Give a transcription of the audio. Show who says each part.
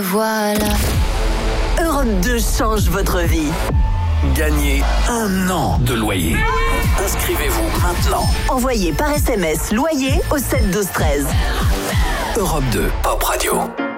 Speaker 1: Voilà.
Speaker 2: Europe 2 change votre vie.
Speaker 3: Gagnez 1 an de loyer. Inscrivez-vous maintenant.
Speaker 2: Envoyez par SMS loyer au 7 12 13.
Speaker 3: Europe 2 Pop Radio.